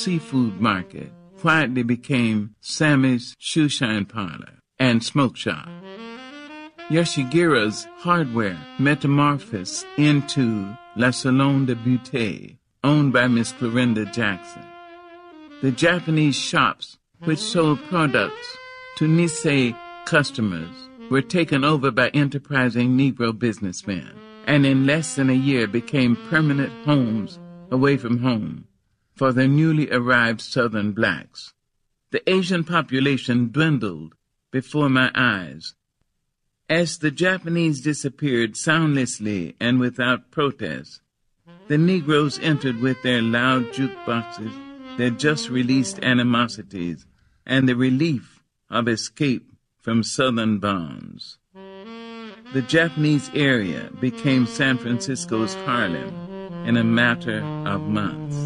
seafood market quietly became Sammy's shoeshine parlor and smoke shop. Yoshigura's hardware metamorphosed into La Salon de Beauté, owned by Miss Clorinda Jackson. The Japanese shops, which sold products to Nisei customers, were taken over by enterprising Negro businessmen, and in less than a year became permanent homes away from home for the newly arrived Southern blacks. The Asian population dwindled before my eyes. As the Japanese disappeared soundlessly and without protest, the Negroes entered with their loud jukeboxes, their just-released animosities, and the relief of escape from Southern bonds. The Japanese area became San Francisco's Harlem in a matter of months.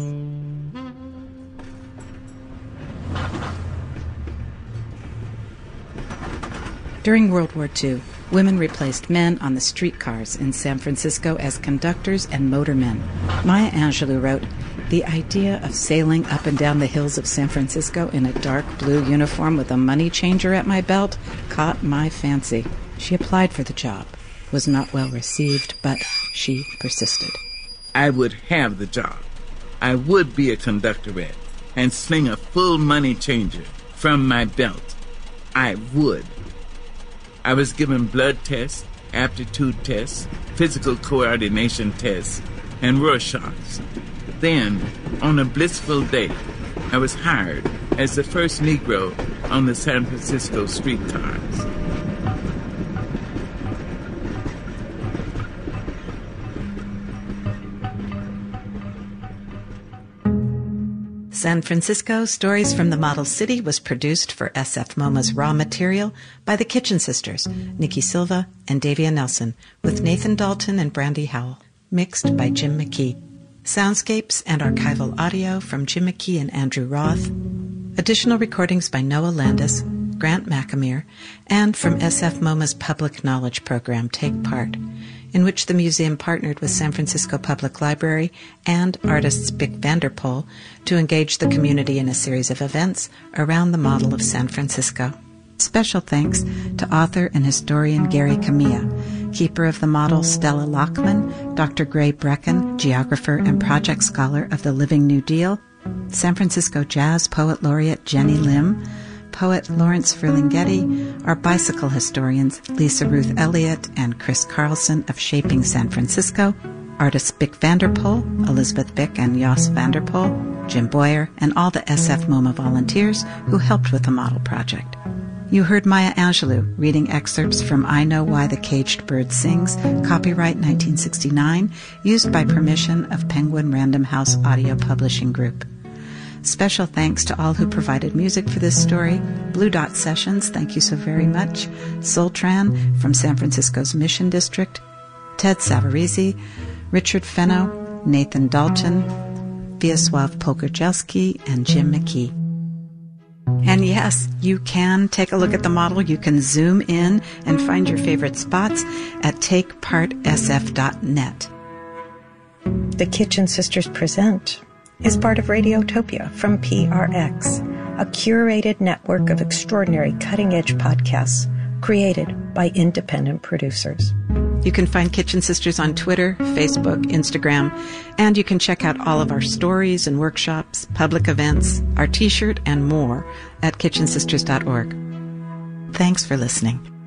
During World War II, women replaced men on the streetcars in San Francisco as conductors and motormen. Maya Angelou wrote, "The idea of sailing up and down the hills of San Francisco in a dark blue uniform with a money changer at my belt caught my fancy." She applied for the job, was not well received, but she persisted. I would have the job. I would be a conductorette and sling a full money changer from my belt. I would. I was given blood tests, aptitude tests, physical coordination tests, and Rorschachs. Then, on a blissful day, I was hired as the first Negro on the San Francisco streetcars. San Francisco Stories from the Model City was produced for SF MoMA's Raw Material by the Kitchen Sisters, Nikki Silva and Davia Nelson, with Nathan Dalton and Brandy Howell, mixed by Jim McKee. Soundscapes and archival audio from Jim McKee and Andrew Roth. Additional recordings by Noah Landis, Grant McAmere, and from SF MoMA's Public Knowledge Program, Take Part, in which the museum partnered with San Francisco Public Library and artists Bick Vanderpool to engage the community in a series of events around the model of San Francisco. Special thanks to author and historian Gary Camilla, keeper of the model Stella Lockman, Dr. Gray Brecken, geographer and project scholar of the Living New Deal, San Francisco Jazz Poet Laureate Jenny Lim, poet Lawrence Ferlinghetti, our bicycle historians Lisa Ruth Elliott and Chris Carlson of Shaping San Francisco, artists Bick Vanderpool, Elizabeth Bick and Jos Vanderpool, Jim Boyer, and all the SF MoMA volunteers who helped with the model project. You heard Maya Angelou reading excerpts from I Know Why the Caged Bird Sings, copyright 1969, used by permission of Penguin Random House Audio Publishing Group. Special thanks to all who provided music for this story. Blue Dot Sessions, thank you so very much. Soltran from San Francisco's Mission District. Ted Savarese, Richard Fenno, Nathan Dalton, Wiesław Polkorzelski, and Jim McKee. And yes, you can take a look at the model. You can zoom in and find your favorite spots at takepartsf.net. The Kitchen Sisters Present is part of Radiotopia from PRX, a curated network of extraordinary cutting-edge podcasts created by independent producers. You can find Kitchen Sisters on Twitter, Facebook, Instagram, and you can check out all of our stories and workshops, public events, our t-shirt, and more at kitchensisters.org. Thanks for listening.